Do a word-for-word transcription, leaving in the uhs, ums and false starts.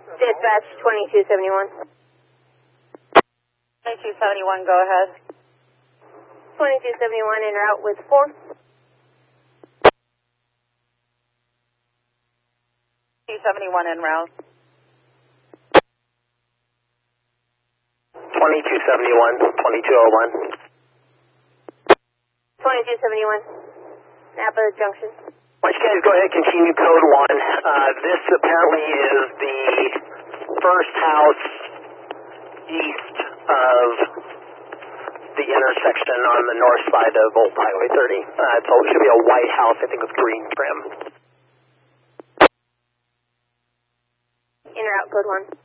Dispatch twenty-two seventy-one. twenty-two seventy-one, go ahead. twenty-two seventy-one en route with four. two seventy-one en route. twenty-two seventy-one, twenty-two oh one. twenty-two seventy-one, Napa Junction. Why don't you guys go ahead and continue code one. Uh, this apparently is the first house east of the intersection on the north side of Old Highway thirty. Uh, so it should be a white house, I think, with green trim. En route, code one.